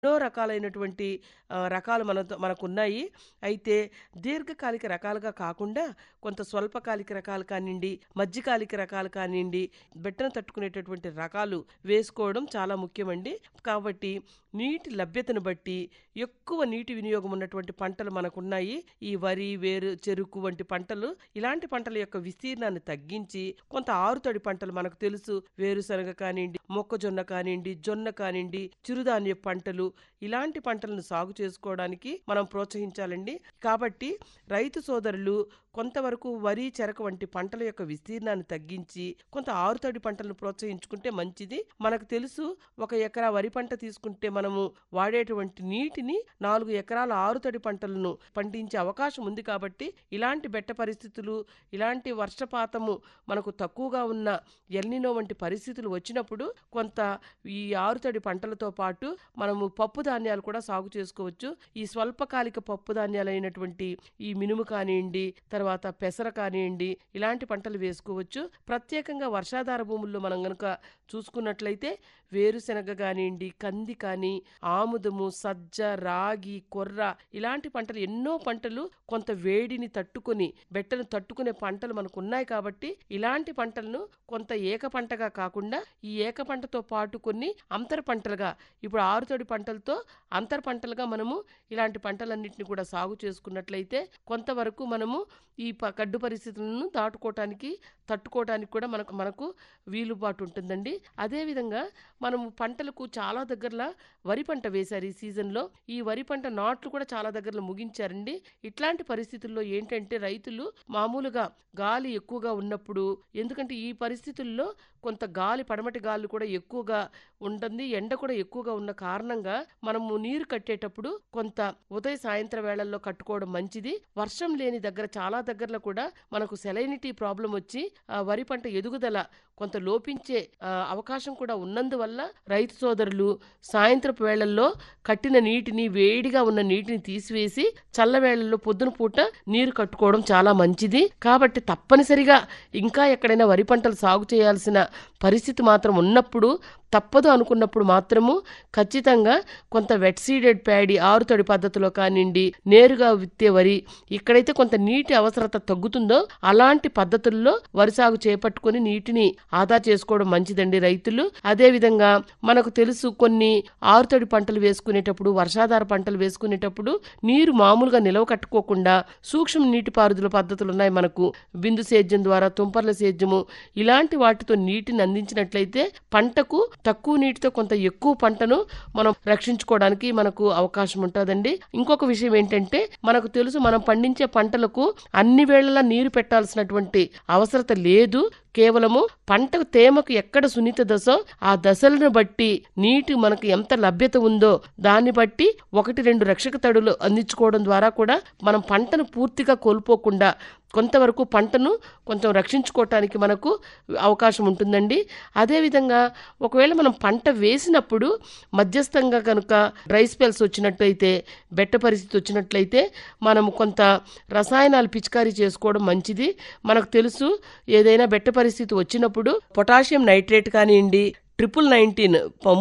ఎన్నో రకాలైనటువంటి రకాలు మనకున్నాయి. అయితే దీర్ఘకాలిక రకాలుగా కాకుండా కొంత స్వల్పకాలిక రకాలు కానియండి, మధ్యకాలిక రకాలు కానియండి, బెట్టను తట్టుకునేటటువంటి రకాలు వేసుకోవడం చాలా ముఖ్యమండి. కాబట్టి నీటి లభ్యతను బట్టి ఎక్కువ నీటి వినియోగం ఉన్నటువంటి పంటలు మనకున్నాయి. ఈ వరి, వేరు, చెరుకు వంటి పంటలు. ఇలాంటి పంటల యొక్క విస్తీర్ణాన్ని తగ్గించి కొంత ఆరుతడి పంటలు మనకు తెలుసు. వేరుశనగ కానియండి, మొక్కజొన్న కానియండి, జొన్న కానియండి, చిరుధాన్య పంటలు ఇలాంటి పంటలను సాగు చేసుకోవడానికి మనం ప్రోత్సహించాలండి. కాబట్టి రైతు సోదరులు కొంతవరకు వరి, చెరకు వంటి పంటల యొక్క విస్తీర్ణాన్ని తగ్గించి కొంత ఆరుతడి పంటలను ప్రోత్సహించుకుంటే మంచిది. మనకు తెలుసు, 1 ఎకరా వరి పంట తీసుకుంటే మనము వాడేటువంటి నీటిని 4 ఎకరాల ఆరుతడి పంటలను పండించే అవకాశం ఉంది. కాబట్టి ఇలాంటి బెట్ట పరిస్థితులు, ఇలాంటి వర్షపాతము మనకు తక్కువగా ఉన్న ఎల్నినో వంటి పరిస్థితులు వచ్చినప్పుడు కొంత ఈ ఆరుతడి పంటలతో పాటు మనము పప్పు ధాన్యాలు కూడా సాగు చేసుకోవచ్చు. ఈ స్వల్పకాలిక పప్పు ధాన్యాలైనటువంటి ఈ మినుము కానివ్వండి, తర్వాత పెసర కానివ్వండి, ఇలాంటి పంటలు వేసుకోవచ్చు. ప్రత్యేకంగా వర్షాధార భూముల్లో మనం గనుక చూసుకున్నట్లయితే వేరుశెనగ కానివ్వండి, కంది కానీ, ఆముదము, సజ్జ, రాగి, కొర్ర ఇలాంటి పంటలు, ఎన్నో పంటలు కొంత వేడిని తట్టుకొని బెట్టను తట్టుకునే పంటలు మనకు ఉన్నాయి. కాబట్టి ఇలాంటి పంటలను కొంత ఏక పంటగా కాకుండా ఈ ఏక పంటతో పాటు కొన్ని అంతర పంటలుగా, ఇప్పుడు ఆరుతడి పంటలతో అంతర పంటలుగా మనము ఇలాంటి పంటలన్నింటినీ కూడా సాగు చేసుకున్నట్లయితే కొంతవరకు మనము ఈ గడ్డు పరిస్థితులను తట్టుకోవటానికి కూడా మనకు వీలుబాటు ఉంటుందండి. అదేవిధంగా మనము పంటలకు చాలా దగ్గరలో వరి పంట వేశారు ఈ సీజన్లో. ఈ వరి పంట నాట్లు కూడా చాలా దగ్గరలో ముగించారండి. ఇట్లాంటి పరిస్థితుల్లో ఏంటంటే రైతులు మామూలుగా గాలి ఎక్కువగా ఉన్నప్పుడు, ఎందుకంటే ఈ పరిస్థితుల్లో కొంత గాలి, పడమటి గాలి కూడా ఎక్కువగా ఉంటుంది, ఎండ కూడా ఎక్కువగా ఉన్న కారణంగా మనము నీరు కట్టేటప్పుడు కొంత ఉదయ సాయంత్రం వేళల్లో కట్టుకోవడం మంచిది. వర్షం లేని దగ్గర, చాలా దగ్గరలో కూడా మనకు సెలైనిటీ ప్రాబ్లం వచ్చి వరి పంట ఎదుగుదల కొంత లోపించే అవకాశం కూడా ఉన్నందువల్ల రైతు సోదరులు సాయంత్రపు వేళల్లో కట్టిన నీటిని, వేడిగా ఉన్న నీటిని తీసివేసి చల్లవేళల్లో పొద్దున పూట నీరు కట్టుకోవడం చాలా మంచిది. కాబట్టి తప్పనిసరిగా ఇంకా ఎక్కడైనా వరి పంటలు సాగు చేయాల్సిన పరిస్థితి మాత్రం ఉన్నప్పుడు, తప్పదు అనుకున్నప్పుడు మాత్రము ఖచ్చితంగా కొంత వెట్ సీడెడ్ ప్యాడీ, ఆరుతడి పద్ధతిలో కానివ్వండి, నేరుగా విత్తే వరి, ఇక్కడైతే కొంత నీటి అవసరత తగ్గుతుందో అలాంటి పద్ధతుల్లో వరి సాగు చేపట్టుకొని నీటిని ఆదా చేసుకోవడం మంచిదండి రైతులు. అదేవిధంగా మనకు తెలుసు, కొన్ని ఆరుతడి పంటలు వేసుకునేటప్పుడు, వర్షాధార పంటలు వేసుకునేటప్పుడు నీరు మామూలుగా నిలవ కట్టుకోకుండా సూక్ష్మ నీటిపారుదల పద్ధతులు ఉన్నాయి మనకు. బిందు సేద్యం ద్వారా, తుంపర్ల సేద్యము ఇలాంటి వాటితో నీటిని అందించినట్లయితే పంటకు తక్కువ నీటితో కొంత ఎక్కువ పంటను మనం రక్షించుకోవడానికి మనకు అవకాశం ఉంటుందండి. ఇంకొక విషయం ఏంటంటే, మనకు తెలుసు, మనం పండించే పంటలకు అన్ని వేళలా నీరు పెట్టాల్సినటువంటి అవసరత లేదు. కేవలము పంటకు తేమకు ఎక్కడ సున్నిత దశో ఆ దశలను బట్టి నీటి మనకు ఎంత లభ్యత ఉందో దాన్ని బట్టి 1-2 రక్షక తడులు అందించుకోవడం ద్వారా కూడా మనం పంటను పూర్తిగా కోల్పోకుండా కొంతవరకు పంటను కొంచెం రక్షించుకోవటానికి మనకు అవకాశం ఉంటుందండి. అదేవిధంగా ఒకవేళ మనం పంట వేసినప్పుడు మధ్యస్థంగా కనుక డ్రై స్పెల్స్ వచ్చినట్లయితే, బెట్ట పరిస్థితి వచ్చినట్లయితే మనం కొంత రసాయనాలు పిచికారీ చేసుకోవడం మంచిది. మనకు తెలుసు, ఏదైనా బెట్ట పరిస్థితి వచ్చినప్పుడు పొటాషియం నైట్రేట్ కానివ్వండి, 1919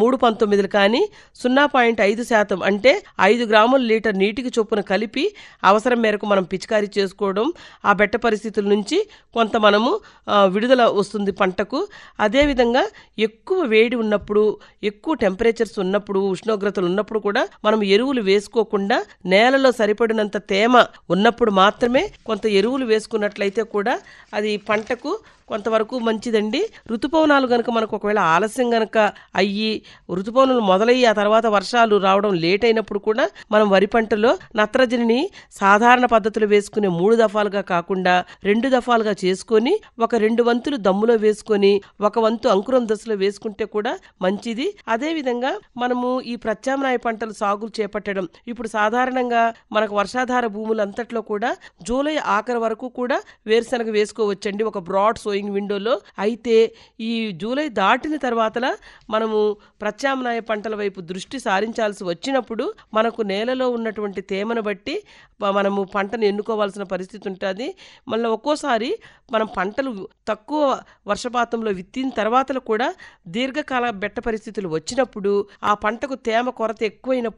319 కానీ 0.5% అంటే 5 గ్రాముల లీటర్ నీటికి చొప్పున కలిపి అవసరం మేరకు మనం పిచికారీ చేసుకోవడం ఆ బెట్ట పరిస్థితుల నుంచి కొంత మనము విడుదల వస్తుంది పంటకు. అదేవిధంగా ఎక్కువ వేడి ఉన్నప్పుడు, ఎక్కువ టెంపరేచర్స్ ఉన్నప్పుడు, ఉష్ణోగ్రతలు ఉన్నప్పుడు కూడా మనం ఎరువులు వేసుకోకుండా నేలలో సరిపడినంత తేమ ఉన్నప్పుడు మాత్రమే కొంత ఎరువులు వేసుకున్నట్లయితే కూడా అది పంటకు కొంతవరకు మంచిదండి. ఋతుపవనాలు గనక మనకు ఒకవేళ ఆలస్యం గనక అయ్యి, ఋతుపవనాలు మొదలయ్యి ఆ తర్వాత వర్షాలు రావడం లేట్ అయినప్పుడు కూడా మనం వరి పంటలో నత్రజనిని సాధారణ పద్ధతిలో వేసుకునే 3 దఫాలుగా కాకుండా 2 దఫాలుగా చేసుకొని, ఒక 2 వంతులు దమ్ములో వేసుకొని 1 వంతు అంకురం దశలో వేసుకుంటే కూడా మంచిది. అదేవిధంగా మనము ఈ ప్రత్యామ్నాయ పంటలు సాగులు చేపట్టడం, ఇప్పుడు సాధారణంగా మనకు వర్షాధార భూములంతట్లో కూడా జూలై ఆఖరి వరకు కూడా వేరుశనగ వేసుకోవచ్చండి, ఒక బ్రాడ్ సోయింగ్ విండోలో. అయితే ఈ జూలై దాటిన తర్వాత మనము ప్రత్యామ్నాయ పంటల వైపు దృష్టి సారించాల్సి వచ్చినప్పుడు మనకు నేలలో ఉన్నటువంటి తేమను బట్టి మనము పంటను ఎన్నుకోవాల్సిన పరిస్థితి ఉంటుంది. మళ్ళీ ఒక్కోసారి మనం పంటలు తక్కువ వర్షపాతంలో విత్తిన తర్వాత కూడా దీర్ఘకాల బెట్ట పరిస్థితులు వచ్చినప్పుడు, ఆ పంటకు తేమ కొరత ఎక్కువైనప్పుడు